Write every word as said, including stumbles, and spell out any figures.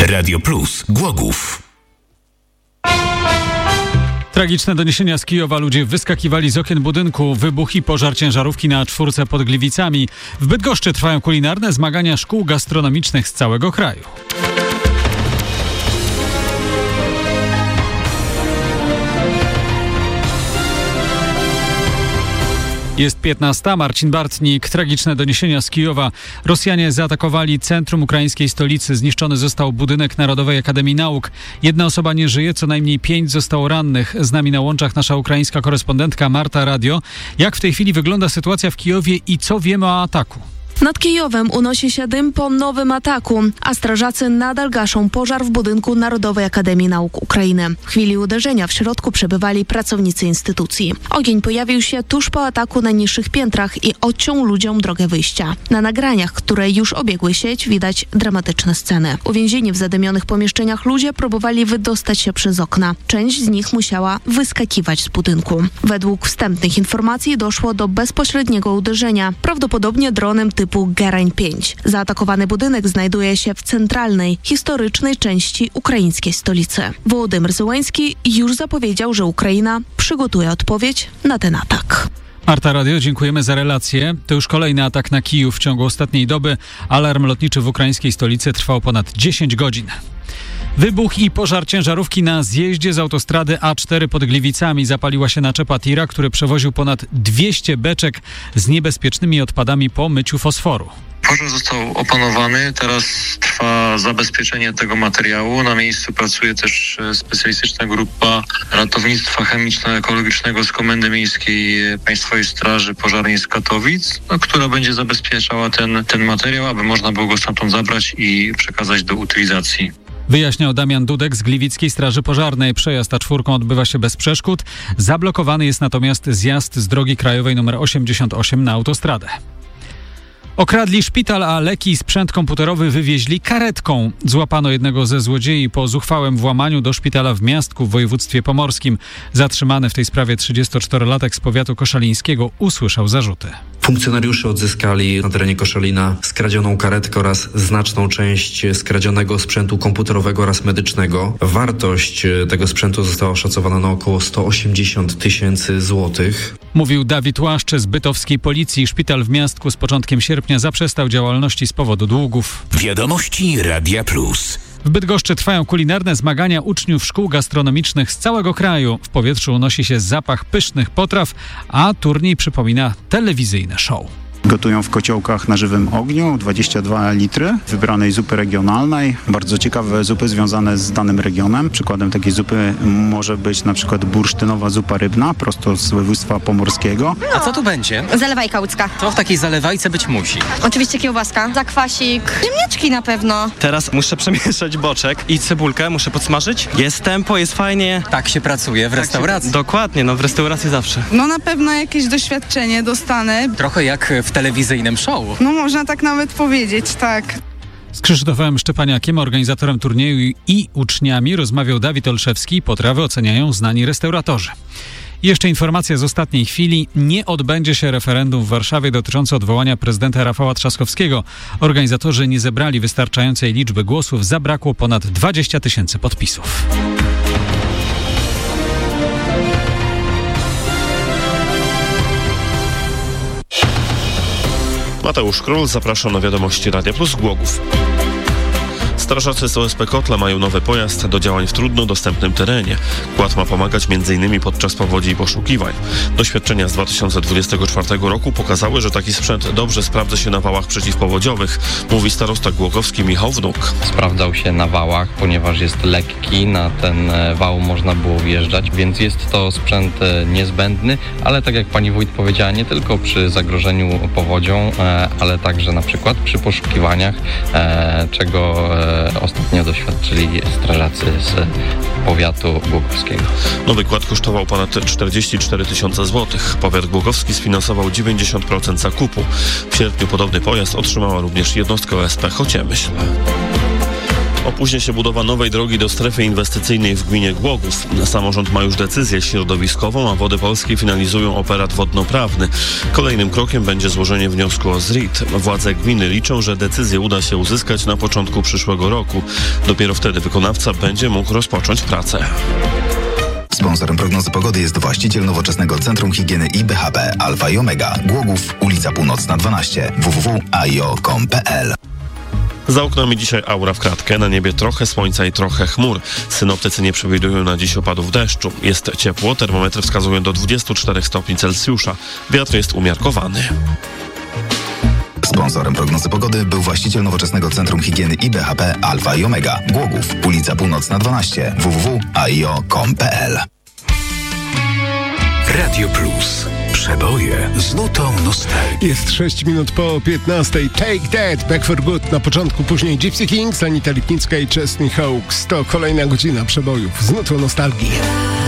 Radio Plus Głogów. Tragiczne doniesienia z Kijowa. Ludzie wyskakiwali z okien budynku. Wybuch i pożar ciężarówki na czwórce pod Gliwicami. W Bydgoszczy trwają kulinarne zmagania szkół gastronomicznych z całego kraju. Jest piętnasta. Marcin Bartnik. Tragiczne doniesienia z Kijowa. Rosjanie zaatakowali centrum ukraińskiej stolicy. Zniszczony został budynek Narodowej Akademii Nauk. Jedna osoba nie żyje, co najmniej pięć zostało rannych. Z nami na łączach nasza ukraińska korespondentka Marta Radio. Jak w tej chwili wygląda sytuacja w Kijowie i co wiemy o ataku? Nad Kijowem unosi się dym po nowym ataku, a strażacy nadal gaszą pożar w budynku Narodowej Akademii Nauk Ukrainy. W chwili uderzenia w środku przebywali pracownicy instytucji. Ogień pojawił się tuż po ataku na niższych piętrach i odciął ludziom drogę wyjścia. Na nagraniach, które już obiegły sieć, widać dramatyczne sceny. Uwięzieni w zadymionych pomieszczeniach ludzie próbowali wydostać się przez okna. Część z nich musiała wyskakiwać z budynku. Według wstępnych informacji doszło do bezpośredniego uderzenia, prawdopodobnie dronem typu typu Gerań pięć. Zaatakowany budynek znajduje się w centralnej, historycznej części ukraińskiej stolicy. Wołodymyr Zełenski już zapowiedział, że Ukraina przygotuje odpowiedź na ten atak. Marta Radio, dziękujemy za relację. To już kolejny atak na Kijów w ciągu ostatniej doby. Alarm lotniczy w ukraińskiej stolicy trwał ponad dziesięć godzin. Wybuch i pożar ciężarówki na zjeździe z autostrady A cztery pod Gliwicami. Zapaliła się naczepa tira, który przewoził ponad dwieście beczek z niebezpiecznymi odpadami po myciu fosforu. Pożar został opanowany, teraz trwa zabezpieczenie tego materiału. Na miejscu pracuje też specjalistyczna grupa ratownictwa chemiczno-ekologicznego z Komendy Miejskiej Państwowej Straży Pożarnej z Katowic, no, która będzie zabezpieczała ten, ten materiał, aby można było go stamtąd zabrać i przekazać do utylizacji. Wyjaśniał Damian Dudek z Gliwickiej Straży Pożarnej. Przejazd A cztery odbywa się bez przeszkód. Zablokowany jest natomiast zjazd z drogi krajowej nr osiemdziesiąt osiem na autostradę. Okradli szpital, a leki i sprzęt komputerowy wywieźli karetką. Złapano jednego ze złodziei po zuchwałym włamaniu do szpitala w Miastku w województwie pomorskim. Zatrzymany w tej sprawie trzydziestoczterolatek z powiatu koszalińskiego usłyszał zarzuty. Funkcjonariusze odzyskali na terenie Koszalina skradzioną karetkę oraz znaczną część skradzionego sprzętu komputerowego oraz medycznego. Wartość tego sprzętu została oszacowana na około sto osiemdziesiąt tysięcy złotych. Mówił Dawid Łaszcz z bytowskiej policji. Szpital w Miastku z początkiem sierpnia zaprzestał działalności z powodu długów. Wiadomości Radia Plus. W Bydgoszczy trwają kulinarne zmagania uczniów szkół gastronomicznych z całego kraju. W powietrzu unosi się zapach pysznych potraw, a turniej przypomina telewizyjne show. Gotują w kociołkach na żywym ogniu, dwadzieścia dwa litry wybranej zupy regionalnej. Bardzo ciekawe zupy związane z danym regionem. Przykładem takiej zupy może być na przykład bursztynowa zupa rybna, prosto z województwa pomorskiego. A co tu będzie? Zalewajka łódzka. To w takiej zalewajce być musi. Oczywiście kiełbaska, zakwasik, ziemniaczki na pewno. Teraz muszę przemieszać boczek i cebulkę muszę podsmażyć. Jest tempo, jest fajnie. Tak się pracuje w tak restauracji. Się, dokładnie, no w restauracji zawsze. No na pewno jakieś doświadczenie dostanę. Trochę jak w telewizyjnym show. No można tak nawet powiedzieć, tak. Z Krzysztofem Szczepaniakiem, organizatorem turnieju i uczniami rozmawiał Dawid Olszewski. Potrawy oceniają znani restauratorzy. I jeszcze informacja z ostatniej chwili. Nie odbędzie się referendum w Warszawie dotyczące odwołania prezydenta Rafała Trzaskowskiego. Organizatorzy nie zebrali wystarczającej liczby głosów. Zabrakło ponad dwadzieścia tysięcy podpisów. Mateusz Król, zapraszam na wiadomości Radia Plus Głogów. Strażacy z O S P Kotla mają nowy pojazd do działań w trudno dostępnym terenie. Kład ma pomagać m.in. podczas powodzi i poszukiwań. Doświadczenia z dwa tysiące dwudziestego czwartego roku pokazały, że taki sprzęt dobrze sprawdza się na wałach przeciwpowodziowych, mówi starosta głogowski Michał Wnuk. Sprawdzał się na wałach, ponieważ jest lekki, na ten wał można było wjeżdżać, więc jest to sprzęt niezbędny, ale tak jak pani wójt powiedziała, nie tylko przy zagrożeniu powodzią, ale także na przykład przy poszukiwaniach, czego ostatnio doświadczyli strażacy z powiatu głogowskiego. Nowy kład kosztował ponad czterdzieści cztery tysiące złotych. Powiat głogowski sfinansował dziewięćdziesiąt procent zakupu. W sierpniu podobny pojazd otrzymała również jednostka O S P Chociemyśl. Opóźnia się budowa nowej drogi do strefy inwestycyjnej w gminie Głogów. Samorząd ma już decyzję środowiskową, a Wody Polskie finalizują operat wodnoprawny. Kolejnym krokiem będzie złożenie wniosku o Z R I T. Władze gminy liczą, że decyzję uda się uzyskać na początku przyszłego roku. Dopiero wtedy wykonawca będzie mógł rozpocząć pracę. Sponsorem prognozy pogody jest właściciel nowoczesnego Centrum Higieny I B H P Alfa i Omega. Głogów, ulica Północna dwanaście, w w w kropka a i o kropka com kropka p l. Za oknami dzisiaj aura w kratkę, na niebie trochę słońca i trochę chmur. Synoptycy nie przewidują na dziś opadów deszczu. Jest ciepło, termometry wskazują do dwudziestu czterech stopni Celsjusza. Wiatr jest umiarkowany. Sponsorem prognozy pogody był właściciel nowoczesnego Centrum Higieny I B H P Alfa i Omega. Głogów, ulica Północna dwanaście, w w w kropka a i o kropka com kropka p l. Radio Plus. Przeboje z nutą nostalgii. Jest sześć minut po piętnastej. Take That, Back for Good. Na początku później Gypsy Kings, Anita Lipnicka i Chesney Hawkes. To kolejna godzina przebojów z nutą nostalgii.